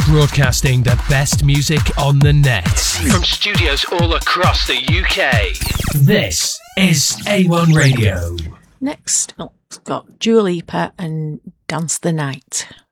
Broadcasting the best music on the net. From studios all across the UK. This is A1 Radio. Next up, we've got Dua Lipa and Dance the Night.